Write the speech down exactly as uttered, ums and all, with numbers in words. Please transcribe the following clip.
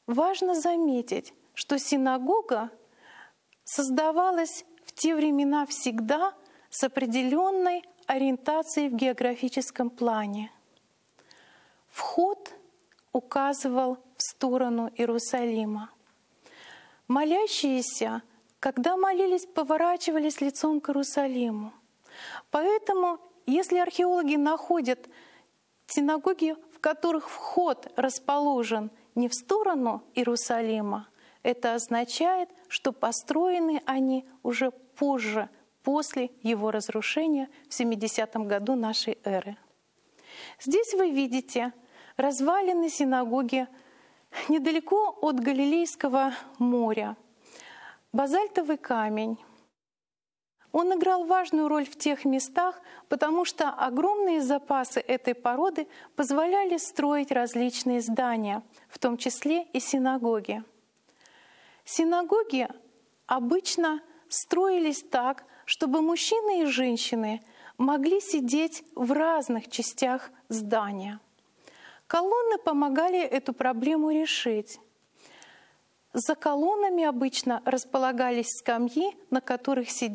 Важно заметить, что синагога создавалась в те времена всегда с определенной ориентацией в географическом плане. Вход указывал в сторону Иерусалима. Молящиеся, когда молились, поворачивались лицом к Иерусалиму. Поэтому, если археологи находят синагоги, в которых вход расположен не в сторону Иерусалима, это означает, что построены они уже позже, после его разрушения в семидесятом году нашей эры. Здесь вы видите развалины синагоги недалеко от Галилейского моря. Базальтовый камень. Он играл важную роль в тех местах, потому что огромные запасы этой породы позволяли строить различные здания, в том числе и синагоги. Синагоги обычно строились так, чтобы мужчины и женщины могли сидеть в разных частях здания. Колонны помогали эту проблему решить. За колоннами обычно располагались скамьи, на которых сидели